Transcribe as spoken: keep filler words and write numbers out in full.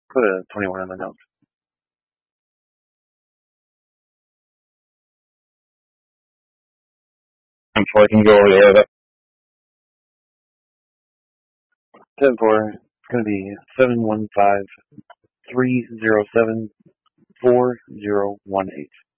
Put a twenty-one in the notes. ten four, can you go over the air of it? ten four, it's going to be seven one five, three zero seven, four zero one eight.